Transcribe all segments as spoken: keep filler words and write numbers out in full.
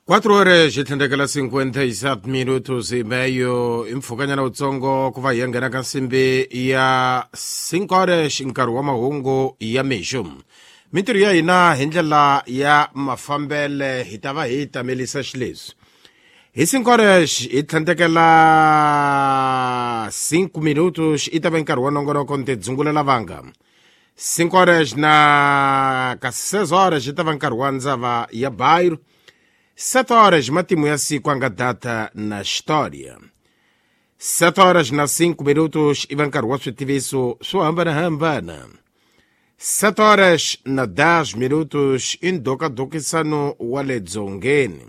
Quatro horas e tendekela cinquenta e sete minutos e meio imfukanya na utsongo kuva yengena ka nsimbi ya cinco horas nkarhi wa mahungu ya mixo. Mintirho ya hina hi ndlela ya mafambele hi ta va hi tamelisa xileswi. Hi cinco horas hi tendekela cinco minutos i ta va nkarhi wa nongonoko ni tidzungulela vanga. cinco horas na ka seis horas hi ta va nkarhi wa ndzava ya Bairro. Sete horas, matimu ya siku anga data na história. Sete horas na cinco minutos, ivan karwa switiviso sua hambana hambana. Sete horas na dez minutos, indoka dokisano wale dzongeni.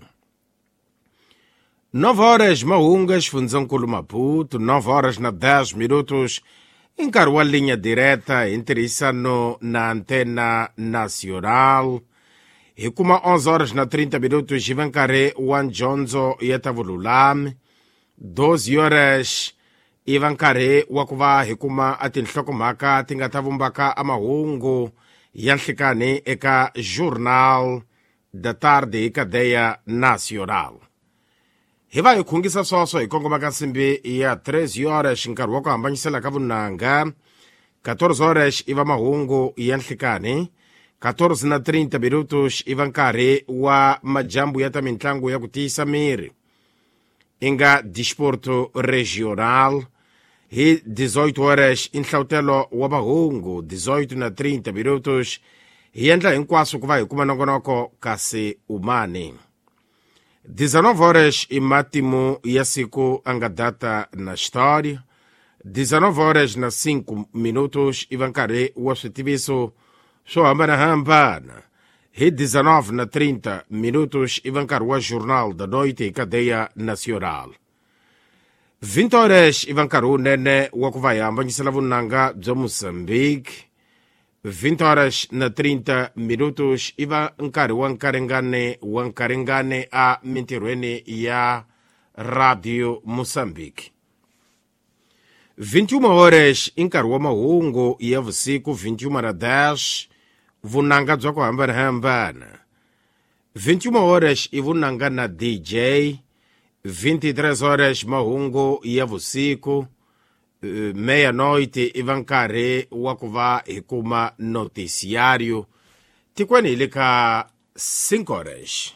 Nove horas, mahungas funzankulu Maputo. Nove horas na dez minutos, encarwa linha direta, interessano na antena nacional. E kuma onze horas na trinta minutos, Ivan Kare, Juan Jonzo, Yetavululame. doze horas, Ivan Kare, Wakuva, Hikuma, Atinhlokomaka, Tingatavumbaka, Amahungu, Yanhlikane, Eka, Jornal da Tarde, Cadeia Nacional. Hiva Yukungisa Soso, Ikongomaka Simbi, Ia treze horas, Nkarwako, Ambanyisela Kavunanga. quatorze horas, Iva Mahungu, Yanhlikane. quatorze na trinta minutos, Ivan Kare wa majambu yata mintlangu ya kutisa miri. Inga desporto regional. E dezoito horas, inhlautelo wa mahungu, dezoito na trinta minutos. E entla inkwaso kuva ikuma nongonoko kasi umane. dezenove horas, imatimu ya siku anga data na história. dezenove horas na cinco minutos, Ivan Kare wa switiviso só hambana hambana. E dezenove na trinta minutos, Ivan Karwa Jornal da Noite e Cadeia Nacional. vinte horas, Ivan Karu Nene, Wakuvaya, Ambanyislavunanga, de Moçambique. vinte horas na trinta minutos, Ivan Nkari Wankarengane, Wankarengane a Mentirene ya Rádio Moçambique. vinte e uma horas, Inkarwa Mahungu, e Avosico, vinte e uma na dez, Vunanga dzoko hambana hambana. vinte e uma horas e vunanga na D J. vinte e três horas Mahungu e Avosico. Meia-noite Ivan Kare Wakuva Hikuma Noticiário. Tikweni ilika cinco horas.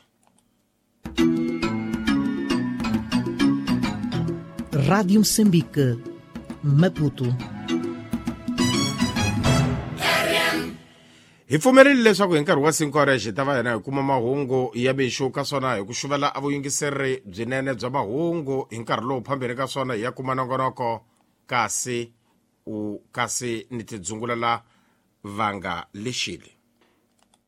Rádio Moçambique, Maputo. Hi pfumerile leswaku hi nkarhi wa cinco horas hi ta va hina hi kuma mahungu ya mixo ka swona hi ku xuvela avuyingiseri byinene bya mahungu hi nkarhi lowu phambeni ka swona hi ya kuma nongonoko kasi u kasi ni tidzungulela vanga lexile.